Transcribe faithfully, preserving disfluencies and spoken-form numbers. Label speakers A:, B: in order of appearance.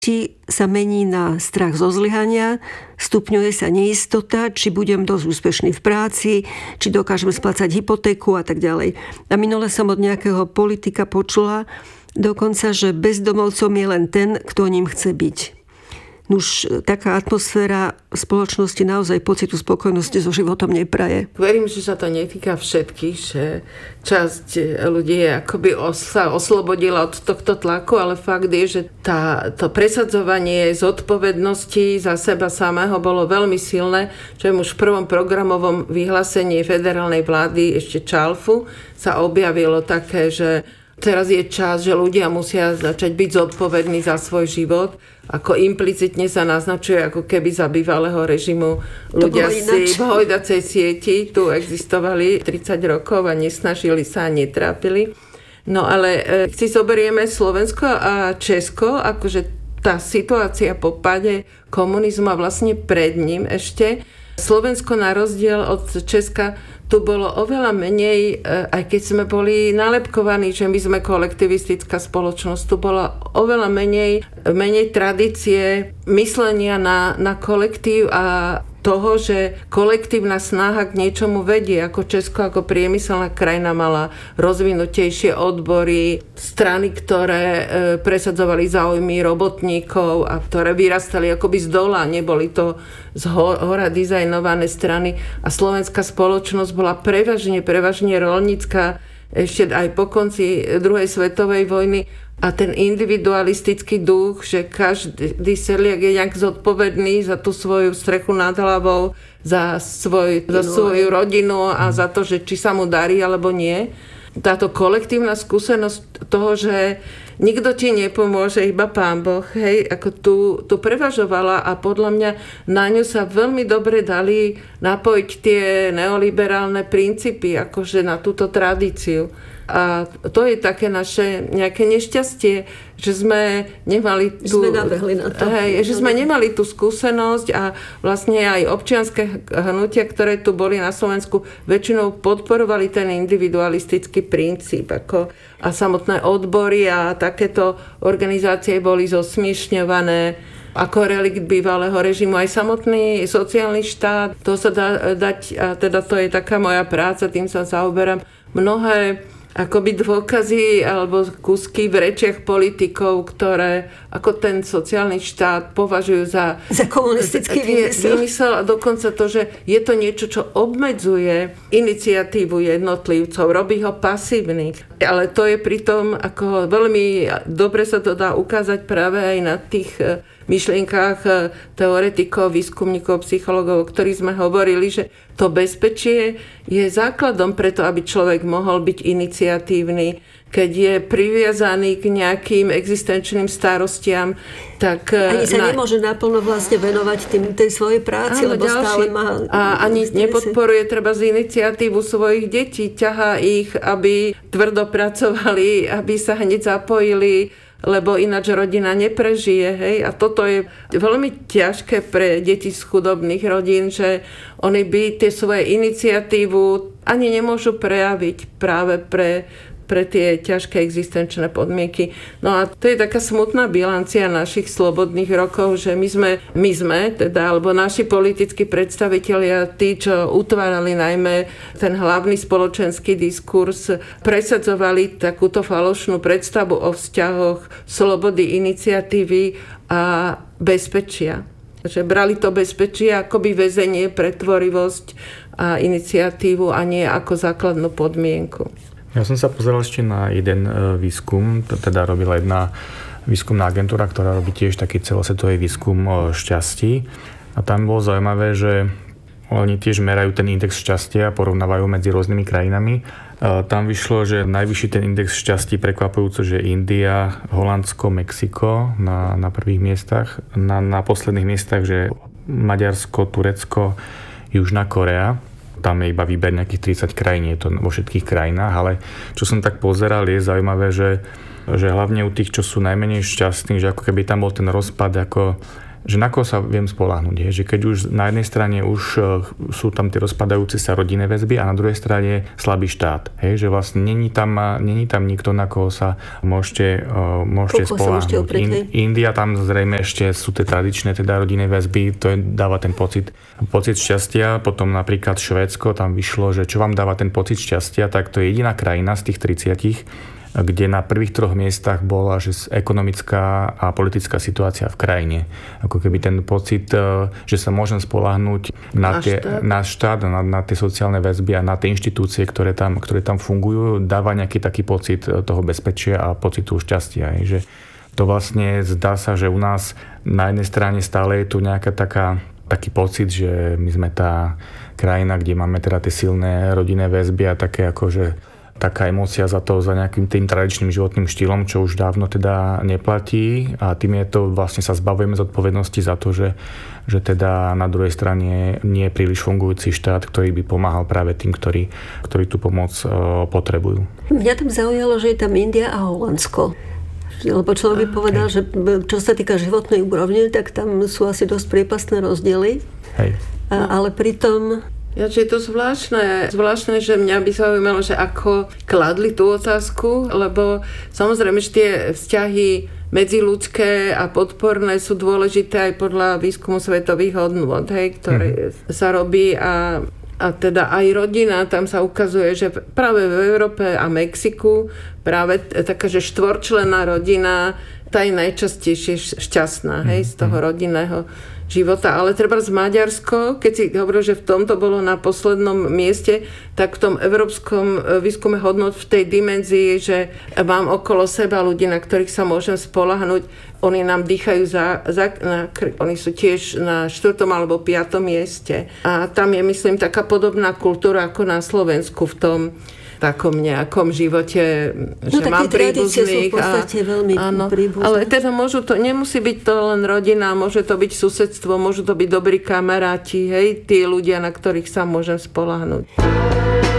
A: či sa mení na strach zo zlyhania, stupňuje sa neistota, či budem dosť úspešný v práci, či dokážem splácať hypotéku a tak ďalej. A minule som od nejakého politika počula dokonca, že bezdomovcom je len ten, kto ním chce byť. Už taká atmosféra spoločnosti naozaj pocitu spokojnosti so životom nepraje.
B: Verím, že sa to netýka všetkých, že časť ľudí akoby sa oslobodila od tohto tlaku, ale fakt je, že tá, to presadzovanie zodpovednosti za seba samého bolo veľmi silné, čo už v prvom programovom vyhlásení federálnej vlády ešte Čalfu sa objavilo také, že teraz je čas, že ľudia musia začať byť zodpovední za svoj život. Ako implicitne sa naznačuje, ako keby za bývalého režimu ľudia si v hojdacej sieti tu existovali tridsať rokov a nesnažili sa a netrápili. No ale keď si zoberieme Slovensko a Česko, akože tá situácia po páde komunizmu a vlastne pred ním ešte, Slovensko na rozdiel od Česka tu bolo oveľa menej, aj keď sme boli nalepkovaní, že my sme kolektivistická spoločnosť, tu bolo oveľa menej, menej tradície myslenia na, na kolektív a toho, že kolektívna snaha k niečomu vedie. Ako Česko, ako priemyselná krajina mala rozvinutejšie odbory, strany, ktoré e, presadzovali záujmy robotníkov a ktoré vyrastali akoby z dola, neboli to z hora dizajnované strany. A slovenská spoločnosť bola prevažne, prevažne roľnícka ešte aj po konci druhej svetovej vojny. A ten individualistický duch, že každý seliak je nejak zodpovedný za tú svoju strechu nad hlavou, za, svoj, za svoju rodinu a za to, že či sa mu darí alebo nie. Táto kolektívna skúsenosť toho, že nikto ti nepomôže, iba Pán Boh, hej, ako tu, tu prevažovala a podľa mňa na ňu sa veľmi dobre dali napojiť tie neoliberálne princípy, akože na túto tradíciu. A to je také naše nejaké nešťastie, že sme nemali tú,
A: sme nabehli na to.
B: Hej, že sme nemali tú skúsenosť a vlastne aj občianske hnutia, ktoré tu boli na Slovensku, väčšinou podporovali ten individualistický princíp. Ako, a samotné odbory a takéto organizácie boli zosmiešňované ako relikt bývalého režimu. Aj samotný sociálny štát, to sa dá dať, a teda to je taká moja práca, tým sa zaoberám. Mnohé akoby dôkazy alebo kúsky v rečiach politikov, ktoré ako ten sociálny štát považujú za,
A: za komunistický vymysel.
B: vymysel a dokonca to, že je to niečo, čo obmedzuje iniciatívu jednotlivcov, robí ho pasívny. Ale to je pritom ako veľmi dobre sa to dá ukázať práve aj na tých myšlienkách teoretikov, výskumníkov, psychológov, o ktorých sme hovorili, že to bezpečie je základom preto, aby človek mohol byť iniciatívny. Keď je priviazaný k nejakým existenčným starostiam, tak
A: ani sa na... nemôže naplno vlastne venovať tým, tej svojej práci, áno, lebo ďalší. Stále má...
B: A ani nepodporuje treba z iniciatívu svojich detí, ťahá ich, aby tvrdo pracovali, aby sa hneď zapojili, lebo ináč rodina neprežije. Hej? A toto je veľmi ťažké pre deti z chudobných rodín, že oni by tie svoje iniciatívu ani nemôžu prejaviť práve pre pre tie ťažké existenčné podmienky. No a to je taká smutná bilancia našich slobodných rokov, že my sme, my sme teda, alebo naši politickí predstavitelia, tí, čo utvárali najmä ten hlavný spoločenský diskurs, presadzovali takúto falošnú predstavu o vzťahoch slobody, iniciatívy a bezpečia. Že brali to bezpečie akoby väzenie pre tvorivosť a iniciatívu a nie ako základnú podmienku.
C: Ja som sa pozeral ešte na jeden výskum, to teda robila jedna výskumná agentúra, ktorá robí tiež taký celosvetový výskum o šťastí. A tam bolo zaujímavé, že oni tiež merajú ten index šťastia a porovnávajú medzi rôznymi krajinami. Tam vyšlo, že najvyšší ten index šťastí prekvapujúco, že India, Holandsko, Mexiko na, na prvých miestach. Na, na posledných miestach, že Maďarsko, Turecko, Južná Korea. Tam je iba výber nejakých tridsať krajín, je to vo všetkých krajinách, ale čo som tak pozeral, je zaujímavé, že, že hlavne u tých, čo sú najmenej šťastní, že ako keby tam bol ten rozpad ako že na koho sa viem spoľahnúť. Je, že keď už na jednej strane už sú tam tie rozpadajúce sa rodinné väzby a na druhej strane slabý štát. Hej, že vlastne není tam, není tam nikto, na koho sa môžete, môžete spoľahnúť. In, India, tam zrejme ešte sú tie tradičné teda rodinné väzby, to je, dáva ten pocit, pocit šťastia. Potom napríklad Švédsko, tam vyšlo, že čo vám dáva ten pocit šťastia, tak to je jediná krajina z tých tridsiatich, kde na prvých troch miestach bola že ekonomická a politická situácia v krajine. Ako keby ten pocit, že sa môžem spoľahnúť na, tie, štát. na štát, na, na tie sociálne väzby a na tie inštitúcie, ktoré tam, ktoré tam fungujú, dáva nejaký taký pocit toho bezpečia a pocitu šťastia. Že to vlastne zdá sa, že u nás na jednej strane stále je tu nejaká taká taký pocit, že my sme tá krajina, kde máme teda tie silné rodinné väzby a také akože taká emócia za to, za nejakým tým tradičným životným štýlom, čo už dávno teda neplatí a tým je to, vlastne sa zbavujeme zodpovednosti za to, že, že teda na druhej strane nie je príliš fungujúci štát, ktorý by pomáhal práve tým, ktorí, ktorí tú pomoc uh, potrebujú.
A: Mňa tam zaujalo, že je tam India a Holandsko. Lebo človek by povedal, že čo sa týka životnej úrovne, tak tam sú asi dosť priepastné rozdiely.
C: Hej.
A: A, ale pritom...
B: Ja, že je to zvláštne, zvláštne, že mňa by zaujímalo, že ako kladli tú otázku, lebo samozrejme, že tie vzťahy medziľudské a podporné sú dôležité aj podľa výskumu svetových hodnôt, hej, ktoré mm. sa robí a, a teda aj rodina, tam sa ukazuje, že práve v Európe a Mexiku práve taká, že štvorčlenná rodina, tá je najčastejšie šťastná, hej, z toho rodinného života, ale treba z Maďarsko, keď si hovoril, že v tomto bolo na poslednom mieste, tak v tom európskom výskume hodnot v tej dimenzii, že mám okolo seba ľudí, na ktorých sa môžem spoľahnúť, oni nám dýchajú za, za na krk, oni sú tiež na štvrtom alebo piatom mieste. A tam je, myslím, taká podobná kultúra ako na Slovensku v tom takom nejakom živote, že
A: no,
B: mám príbuzných.
A: Sú v podstate veľmi
B: áno,
A: príbuzné.
B: ale teda môžu to, nemusí byť to len rodina, môže to byť susedstvo, môžu to byť dobrí kamaráti, hej, tí ľudia, na ktorých sa môžem spoľahnúť.